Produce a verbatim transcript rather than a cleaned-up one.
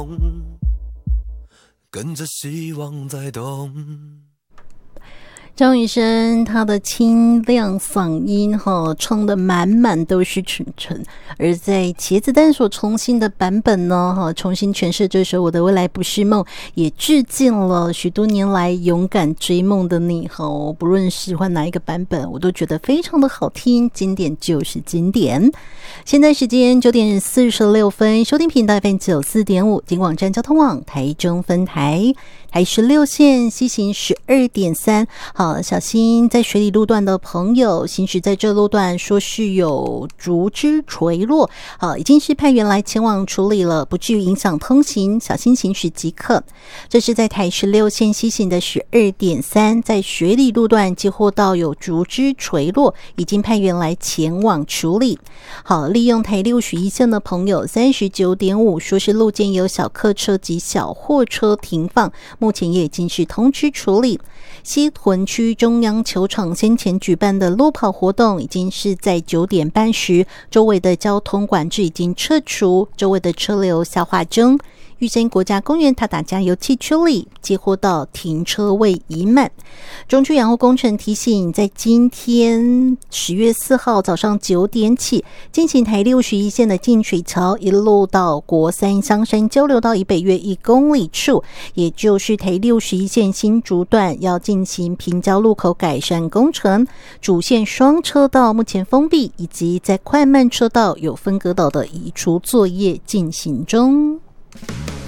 跟着希望在动。 张雨生他的清亮嗓音哈，唱的满满都是纯纯，而在茄子蛋所重新的版本呢哈，重新诠释这首《我的未来不是梦》，也致敬了许多年来勇敢追梦的你哈。不论喜欢哪一个版本，我都觉得非常的好听，经典就是经典。现在时间九点四十六分，收听频道 F M 九四点五，金广站交通网台中分台。台十六线西行十二点三，好，小心在水里路段的朋友行驶在这路段，说是有竹枝垂落，好，已经是派员来前往处理了，不至于影响通行，小心行驶即可。这是在台十六线西行的十二点三，在水里路段接获到有竹枝垂落，已经派员来前往处理。好，利用台六十一线的朋友三十九点五，说是路肩有小客车及小货车停放，目前也已经是通知处理。西屯区中央球场先前举办的路跑活动，已经是在九点半时，周围的交通管制已经撤除，周围的车流消化中。玉山国家公园塔打加油气区里接获到停车位已满。中区养护工程提醒，在今天十月四号早上九点起，进行台六十一线的进水桥一路到国三香山交流道以北约一公里处，也就是台六十一线新竹段要进行平交路口改善工程，主线双车道目前封闭，以及在快慢车道有分隔岛的移除作业进行中。